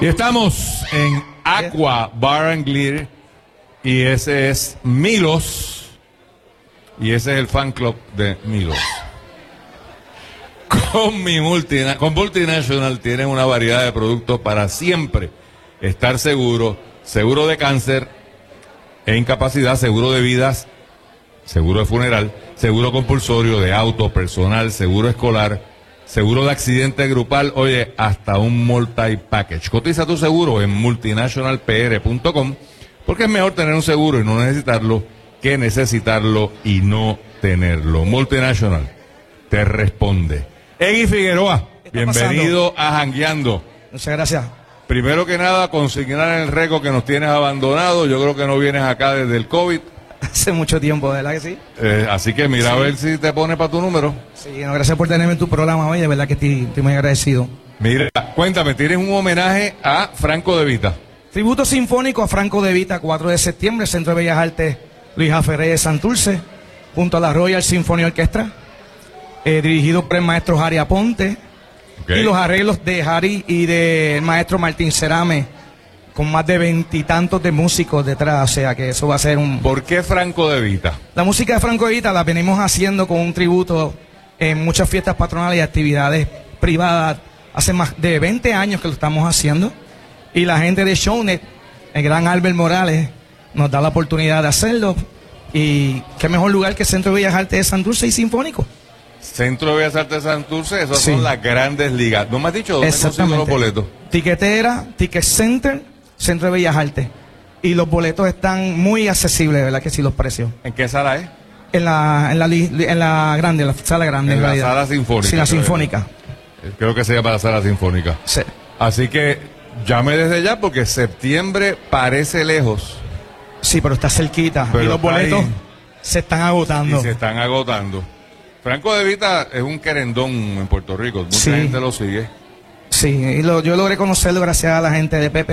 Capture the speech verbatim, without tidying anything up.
Y estamos en Aqua Bar and Grill y ese es Milos y ese es el fan club de Milos. Con mi multina, con Multinational tienen una variedad de productos para siempre estar seguro, seguro de cáncer e incapacidad, seguro de vidas, seguro de funeral, seguro compulsorio de auto personal, seguro escolar, seguro de accidente grupal, oye, hasta un multi-package. Cotiza tu seguro en multinational p r punto com porque es mejor tener un seguro y no necesitarlo que necesitarlo y no tenerlo. Multinational te responde. Egui Figueroa, bienvenido pasando? a Jangueando. Muchas gracias. Primero que nada, consignar el récord que nos tienes abandonado. Yo creo que no vienes acá desde el COVID. Hace mucho tiempo, ¿verdad que sí? Eh, así que mira, sí. A ver si te pones para tu número. Sí, no, gracias por tenerme en tu programa hoy, de verdad que estoy, estoy muy agradecido. Mira, cuéntame, tienes un homenaje a Franco De Vita. Tributo sinfónico a Franco De Vita, cuatro de septiembre, Centro de Bellas Artes Luis Aferré de Santurce, junto a la Royal Symphony Orchestra, eh, dirigido por el maestro Jari Aponte, okay. Y los arreglos de Jari y del maestro Martín Cerame, con más de veintitantos de músicos detrás, o sea que eso va a ser un... ¿Por qué Franco De Vita? La música de Franco De Vita la venimos haciendo con un tributo en muchas fiestas patronales y actividades privadas. Hace más de veinte años que lo estamos haciendo. Y la gente de Shownet, el gran Albert Morales, nos da la oportunidad de hacerlo. Y qué mejor lugar que el Centro de Bellas Artes de Santurce y Sinfónico. Centro de Bellas Artes de Santurce, esas sí. son las grandes ligas. ¿No me has dicho dónde consigo los boletos? Tiquetera, Ticket Center, Centro de Bellas Artes. Y los boletos están muy accesibles, ¿verdad que sí, los precios? ¿En qué sala es? En la, en la, en la grande, en la sala grande. En, en la realidad. sala sinfónica. Sí, la sinfónica. Creo que se llama la sala sinfónica. Sí. Así que llame desde ya porque septiembre parece lejos. Sí, pero está cerquita. Pero y los boletos ahí, se están agotando. Y se están agotando. Franco De Vita es un querendón en Puerto Rico. Mucha sí. gente lo sigue. Sí, y lo, yo logré conocerlo gracias a la gente de Pepe